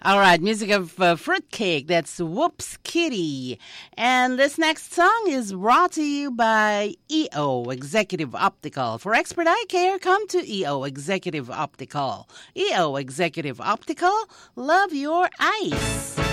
All right, music of Fruitcake. That's Whoops Kitty. And this next song is brought to you by EO Executive Optical. For expert eye care, come to EO Executive Optical. EO Executive Optical, love your eyes.